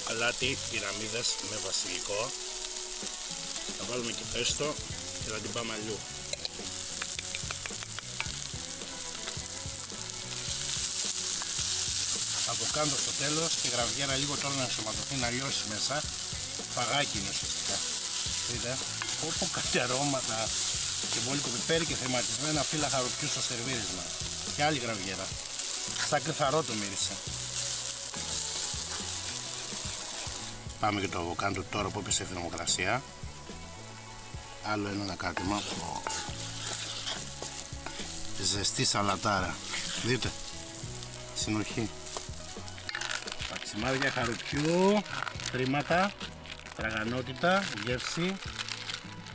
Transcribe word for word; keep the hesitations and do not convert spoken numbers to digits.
αλάτι, πυραμίδες με βασιλικό. Θα βάλουμε και πέστο και θα την πάμε αλλιού. Αβοκάντο στο τέλος και γραβιέρα λίγο τώρα να ενσωματωθεί, να λιώσει μέσα. Φαγάκι είναι ουσιαστικά. Δείτε, όπου κάτι αρώματα και βόλικο πιπέρι και θεματισμένα φύλλα χαροπιού στο σερβίρισμα. Και άλλη γραβιέρα. Σαν κρυθαρό το μύρισε. Πάμε και το αβοκάντο τώρα που έπεσε η θερμοκρασία. Άλλο ένα ανακάτεμα. Ζεστή σαλατάρα. Δείτε. Συνοχή. Παξιμάδια χαροπιού. Τρίματα. Τραγανότητα. Γεύση.